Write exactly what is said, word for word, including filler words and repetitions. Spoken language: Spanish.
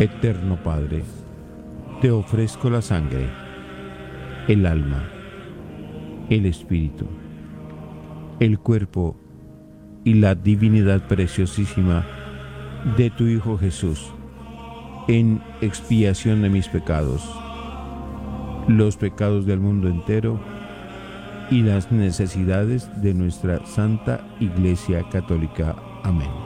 Eterno Padre, te ofrezco la sangre, el alma, el espíritu, el cuerpo y la divinidad preciosísima de tu Hijo Jesús, en expiación de mis pecados, los pecados del mundo entero y las necesidades de nuestra Santa Iglesia Católica. Amén.